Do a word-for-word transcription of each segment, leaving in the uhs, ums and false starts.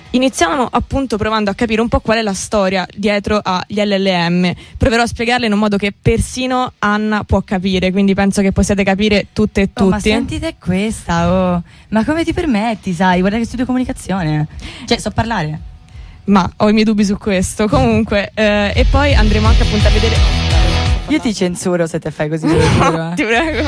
Iniziamo appunto provando a capire un po' qual è la storia dietro agli L L M. Proverò a spiegarle in un modo che persino Anna può capire, quindi penso che possiate capire tutte e tutti. Oh, ma sentite questa, oh. Ma come ti permetti, sai? Guarda che studio comunicazione. Cioè, so parlare. Ma ho i miei dubbi su questo. Comunque, eh, e poi andremo anche appunto a vedere. Io ti censuro se te fai così. Te lo giuro, eh. Ti prego.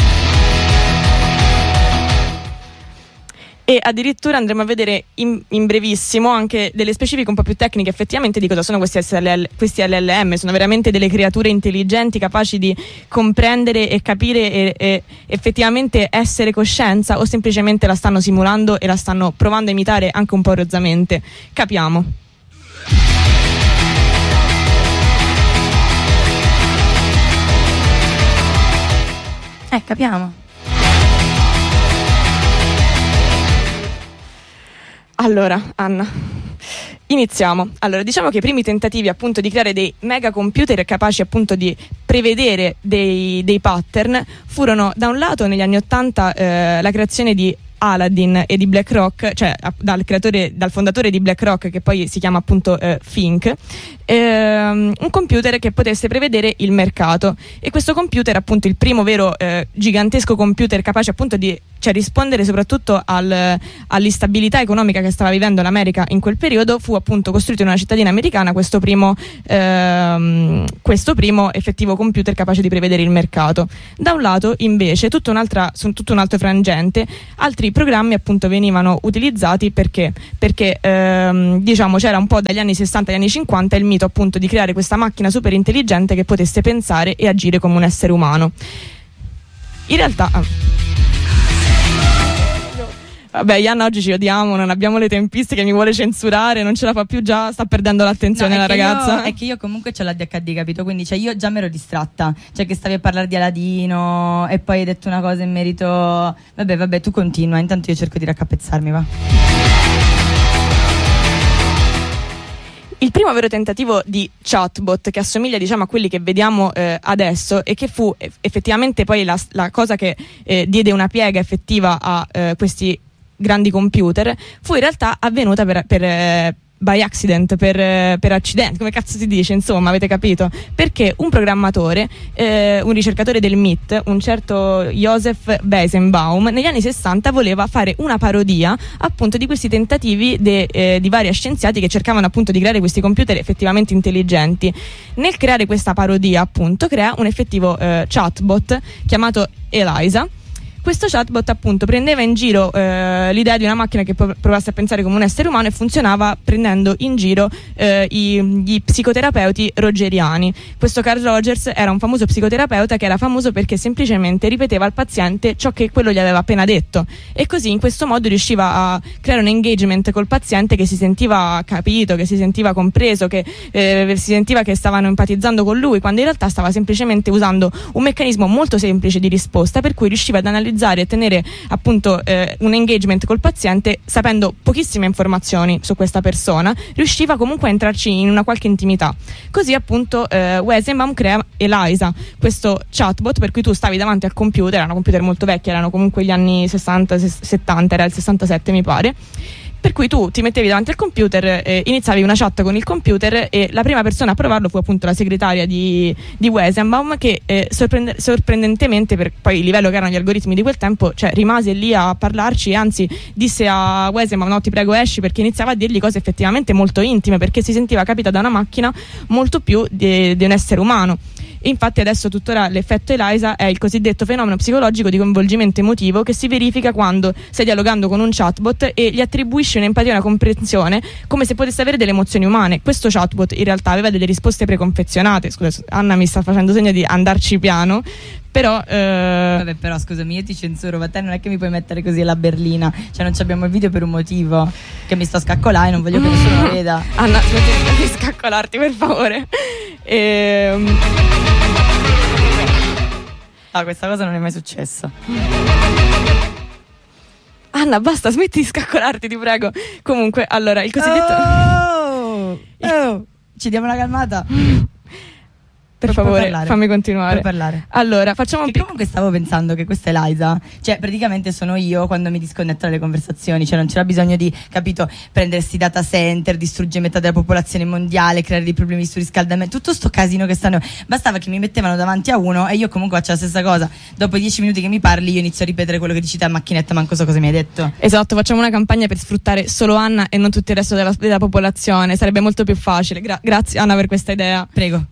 E addirittura andremo a vedere in, in brevissimo anche delle specifiche un po' più tecniche effettivamente di cosa sono questi, S L L, questi L L M. Sono veramente delle creature intelligenti capaci di comprendere e capire e, e effettivamente essere coscienza, o semplicemente la stanno simulando e la stanno provando a imitare anche un po' rozzamente. Capiamo. Eh, capiamo. Allora, Anna, iniziamo. Allora, diciamo che i primi tentativi appunto di creare dei mega computer capaci appunto di prevedere dei, dei pattern furono da un lato negli anni ottanta eh, la creazione di Aladdin e di BlackRock, cioè dal creatore, dal fondatore di BlackRock, che poi si chiama appunto eh, Fink, ehm, un computer che potesse prevedere il mercato. E questo computer, appunto il primo vero eh, gigantesco computer capace appunto di cioè, rispondere soprattutto al, all'instabilità economica che stava vivendo l'America in quel periodo, fu appunto costruito in una cittadina americana questo primo, ehm, questo primo effettivo computer capace di prevedere il mercato. Da un lato invece tutta un'altra, su tutto un altro frangente altri programmi appunto venivano utilizzati perché perché ehm, diciamo c'era un po' dagli anni sessanta agli anni cinquanta il mito appunto di creare questa macchina super intelligente che potesse pensare e agire come un essere umano. In realtà ah. Vabbè, Ianna, oggi ci odiamo, non abbiamo le tempistiche, mi vuole censurare, non ce la fa più, già sta perdendo l'attenzione, no, la ragazza. Io, è che io comunque c'ho l'A D H D, capito? Quindi cioè, io già mi ero distratta, cioè che stavi a parlare di Aladino e poi hai detto una cosa in merito. Vabbè, vabbè, tu continua, intanto io cerco di raccapezzarmi, va. Il primo vero tentativo di chatbot che assomiglia diciamo a quelli che vediamo eh, adesso e che fu effettivamente poi la, la cosa che eh, diede una piega effettiva a eh, questi grandi computer fu in realtà avvenuta per, per eh, by accident, per, per accidente, come cazzo si dice, insomma, avete capito? Perché un programmatore, eh, un ricercatore del M I T, un certo Joseph Weizenbaum, negli anni sessanta voleva fare una parodia appunto di questi tentativi de, eh, di vari scienziati che cercavano appunto di creare questi computer effettivamente intelligenti. Nel creare questa parodia appunto crea un effettivo eh, chatbot chiamato Eliza. Questo chatbot appunto prendeva in giro eh, l'idea di una macchina che provasse a pensare come un essere umano e funzionava prendendo in giro eh, i, gli psicoterapeuti rogeriani. Questo Carl Rogers era un famoso psicoterapeuta che era famoso perché semplicemente ripeteva al paziente ciò che quello gli aveva appena detto, e così in questo modo riusciva a creare un engagement col paziente che si sentiva capito, che si sentiva compreso, che eh, si sentiva che stavano empatizzando con lui, quando in realtà stava semplicemente usando un meccanismo molto semplice di risposta, per cui riusciva ad analizzare e tenere appunto eh, un engagement col paziente sapendo pochissime informazioni su questa persona, riusciva comunque a entrarci in una qualche intimità. Così appunto eh, Weizenbaum crea Eliza, questo chatbot per cui tu stavi davanti al computer, erano computer molto vecchi, erano comunque gli anni sessanta settanta, era il sessantasette mi pare, per cui tu ti mettevi davanti al computer, eh, iniziavi una chat con il computer e la prima persona a provarlo fu appunto la segretaria di, di Weizenbaum, che eh, sorprende, sorprendentemente per poi il livello che erano gli algoritmi di quel tempo, cioè rimase lì a parlarci e anzi disse a Weizenbaum: no, ti prego esci, perché iniziava a dirgli cose effettivamente molto intime, perché si sentiva capita da una macchina molto più di, di un essere umano. Infatti adesso tuttora l'effetto Eliza è il cosiddetto fenomeno psicologico di coinvolgimento emotivo che si verifica quando stai dialogando con un chatbot e gli attribuisci un'empatia e una comprensione come se potesse avere delle emozioni umane. Questo chatbot in realtà aveva delle risposte preconfezionate. Scusa, Anna mi sta facendo segno di andarci piano, però eh... vabbè, però scusami, io ti censuro, ma te non è che mi puoi mettere così la berlina, cioè non abbiamo il video per un motivo, che mi sto a scaccolare e non voglio che nessuno lo veda. Anna, smetti di scaccolarti per favore. ehm Ah, questa cosa non è mai successa. Anna, basta, smetti di scaccolarti, ti prego. Comunque, allora, il cosiddetto... Oh, oh, ci diamo una calmata. Per Puoi favore, parlare. fammi continuare. Puoi parlare. Allora, facciamo un Che pic- comunque stavo pensando che questa è Liza, cioè praticamente sono io quando mi disconnetto dalle conversazioni, cioè non c'era bisogno di, capito, prendersi data center, distruggere metà della popolazione mondiale, creare dei problemi sul riscaldamento, tutto sto casino che stanno, bastava che mi mettevano davanti a uno e io comunque faccio la stessa cosa. Dopo dieci minuti che mi parli io inizio a ripetere quello che dici te a macchinetta, manco so cosa mi hai detto. Esatto, facciamo una campagna per sfruttare solo Anna e non tutto il resto della, della popolazione, sarebbe molto più facile. Gra- grazie Anna per questa idea. Prego.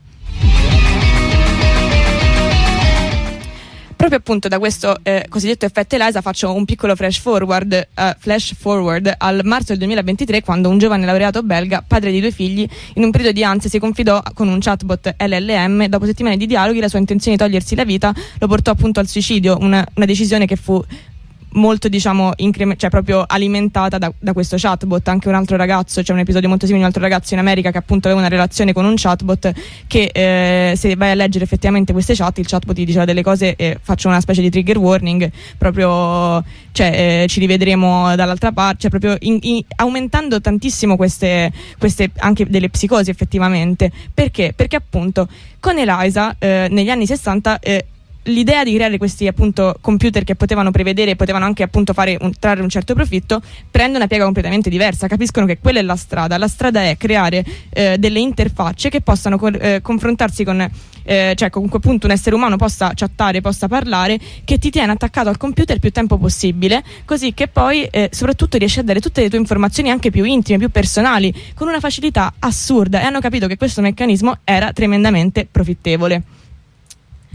Proprio appunto da questo eh, cosiddetto effetto Eliza faccio un piccolo flash forward, uh, flash forward al marzo del duemilaventitré, quando un giovane laureato belga, padre di due figli, in un periodo di ansia si confidò con un chatbot L L M. Dopo settimane di dialoghi la sua intenzione di togliersi la vita lo portò appunto al suicidio, una, una decisione che fu molto, diciamo, increme- cioè proprio alimentata da, da questo chatbot. Anche un altro ragazzo, c'è un episodio molto simile di un altro ragazzo in America che appunto aveva una relazione con un chatbot che eh, se vai a leggere effettivamente queste chat, il chatbot ti diceva delle cose e faccio una specie di trigger warning, proprio, cioè eh, ci rivedremo dall'altra parte, cioè proprio in, in, aumentando tantissimo queste, queste anche delle psicosi effettivamente. Perché? Perché appunto con Eliza eh, negli anni sessanta eh, l'idea di creare questi appunto computer che potevano prevedere e potevano anche appunto fare un, trarre un certo profitto prende una piega completamente diversa. Capiscono che quella è la strada. La strada è creare eh, delle interfacce che possano co- eh, confrontarsi con eh, cioè comunque appunto un essere umano possa chattare, possa parlare, che ti tiene attaccato al computer il più tempo possibile, così che poi eh, soprattutto riesci a dare tutte le tue informazioni anche più intime, più personali, con una facilità assurda. E hanno capito che questo meccanismo era tremendamente profittevole.